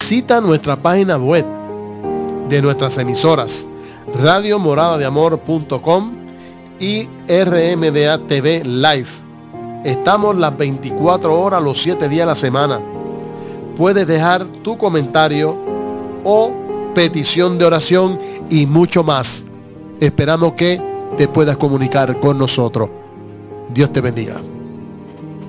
Visita nuestra página web de nuestras emisoras radiomoradadeamor.com y RMDA TV Live. Estamos las 24 horas, los 7 días de la semana. Puedes dejar tu comentario o petición de oración y mucho más. Esperamos que te puedas comunicar con nosotros. Dios te bendiga.